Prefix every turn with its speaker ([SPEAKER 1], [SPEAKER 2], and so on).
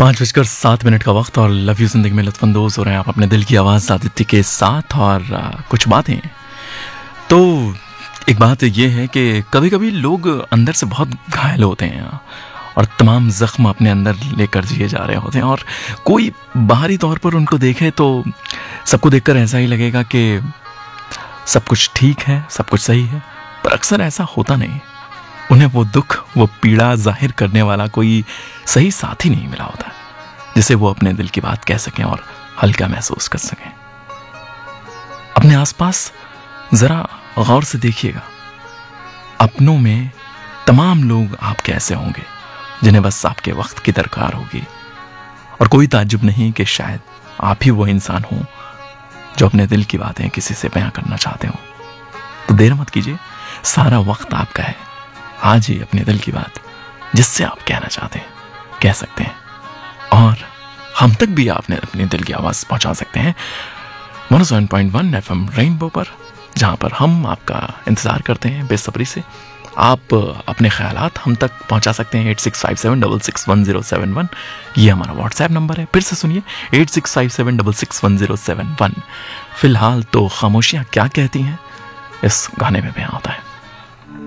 [SPEAKER 1] 5:07 का वक्त और लव यू जिंदगी में लुत्फानंदोज हो रहे हैं आप अपने दिल की आवाज़ आदित्य के साथ। और कुछ बातें तो एक बात ये है कि कभी कभी लोग अंदर से बहुत घायल होते हैं और तमाम जख्म अपने अंदर लेकर जिए जा रहे होते हैं, और कोई बाहरी तौर पर उनको देखे तो सबको देखकर ऐसा ही लगेगा कि सब कुछ ठीक है, सब कुछ सही है, पर अक्सर ऐसा होता नहीं। उन्हें वो दुख, वो पीड़ा जाहिर करने वाला कोई सही साथी नहीं मिला होता जिसे वो अपने दिल की बात कह सकें और हल्का महसूस कर सकें। अपने आसपास जरा गौर से देखिएगा, अपनों में तमाम लोग आपके ऐसे होंगे जिन्हें बस आपके वक्त की दरकार होगी, और कोई ताज्जुब नहीं कि शायद आप ही वो इंसान हो जो अपने दिल की बातें किसी से बयां करना चाहते हो। तो देर मत कीजिए, सारा वक्त आपका है। आज ही अपने दिल की बात जिससे आप कहना चाहते हैं कह सकते हैं, और हम तक भी आपने अपने दिल की आवाज़ पहुंचा सकते हैं 107.1 FM रेनबो पर, जहां पर हम आपका इंतज़ार करते हैं बेसब्री से। आप अपने ख्यालात हम तक पहुंचा सकते हैं 8657661071। ये हमारा व्हाट्सएप नंबर है। फिर से सुनिए 8657661071। फिलहाल तो खामोशियाँ क्या कहती हैं इस गाने में बयां होता है।